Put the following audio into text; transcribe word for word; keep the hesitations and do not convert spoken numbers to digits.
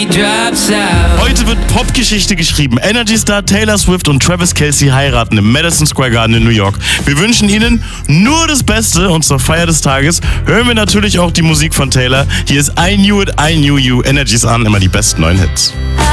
he drops out. Heute wird Popgeschichte geschrieben. Energy Star Taylor Swift und Travis Kelce heiraten im Madison Square Garden in New York. Wir wünschen Ihnen nur das Beste und zur Feier des Tages hören wir natürlich auch die Musik von Taylor. Hier ist I Knew It, I Knew You. Energy's an, immer die besten neuen Hits.